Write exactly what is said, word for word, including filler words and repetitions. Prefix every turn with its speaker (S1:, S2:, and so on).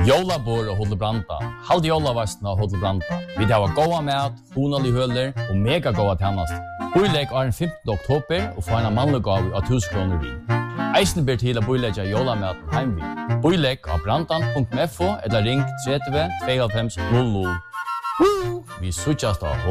S1: Jólabor og Hotel Branda. Halde jólavasten av Hotel Branda. Vi har goda mat, honalig høler og mega goda tjänast. Boilegg er den femtende oktober og får en mannlig gav av tusen kroner vi. Eisen ber til å boilegge jólamaten heimvi. Boilegg av brandan punkt f o eller ring tretti tvåoghálvfems null null. Vi suttjast av